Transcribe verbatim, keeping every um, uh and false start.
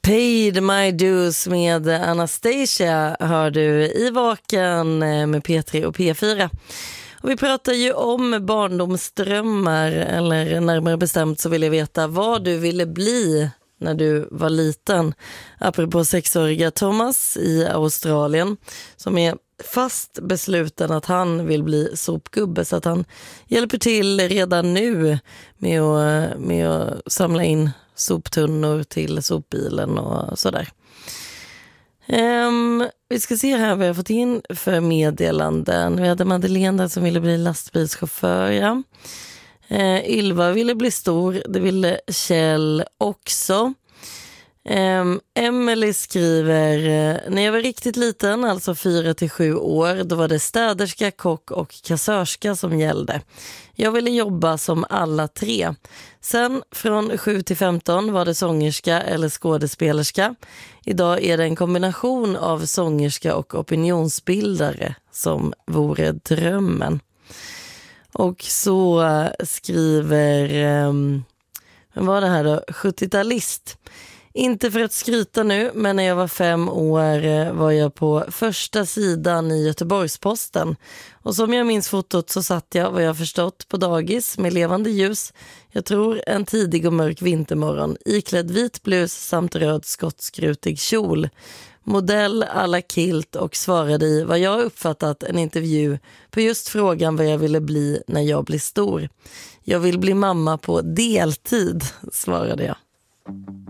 Paid My Dues med Anastasia hör du i Vaken med P tre och P fyra. Och vi pratar ju om barndomsdrömmar, eller närmare bestämt så vill jag veta vad du ville bli när du var liten. Apropå sexåriga Thomas i Australien som är fast besluten att han vill bli sopgubbe, så att han hjälper till redan nu med att, med att samla in soptunnor till sopbilen och sådär. Um, vi ska se här vad jag har fått in för meddelanden. Vi hade Madeleine där som ville bli lastbilschaufför. Ja. Uh, Ylva ville bli stor, det ville Kjell också. Um, Emily skriver: när jag var riktigt liten, alltså fyra till sju år, då var det städerska, kock och kassörska som gällde. Jag ville jobba som alla tre. Sen från sju till femton var det sångerska eller skådespelerska. Idag är det en kombination av sångerska och opinionsbildare som vore drömmen. Och så skriver um, vad var det här då? sjuttiotalist. Inte för att skryta nu, men när jag var fem år var jag på första sidan i Göteborgs-Posten. Och som jag minns fotot så satt jag, vad jag förstått, på dagis med levande ljus. Jag tror en tidig och mörk vintermorgon, iklädd vit blus samt röd skottskrutig kjol. Modell alla kilt och svarade i vad jag uppfattat en intervju på just frågan vad jag ville bli när jag blir stor. Jag vill bli mamma på deltid, svarade jag.